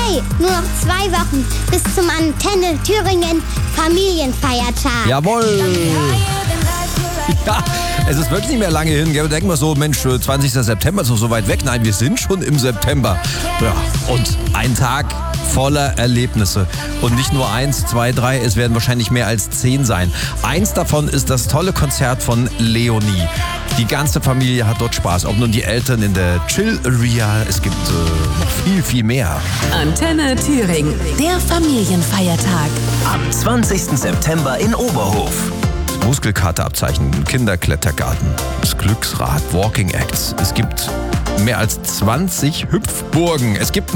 Hey, nur noch 2 Wochen bis zum Antenne Thüringen Familienfeiertag. Jawohl! Ja, es ist wirklich nicht mehr lange hin. Gell? Denken wir so, Mensch, 20. September ist noch so weit weg. Nein, wir sind schon im September. Ja, und ein Tag voller Erlebnisse. Und nicht nur 1, 2, 3, es werden wahrscheinlich mehr als 10 sein. Eins davon ist das tolle Konzert von Leonie. Die ganze Familie hat dort Spaß. Ob nun die Eltern in der Chill Area, es gibt noch viel, viel mehr. Antenne Thüringen, der Familienfeiertag. Am 20. September in Oberhof. Muskelkaterabzeichen, Kinderklettergarten, das Glücksrad, Walking Acts. Es gibt mehr als 20 Hüpfburgen. Es gibt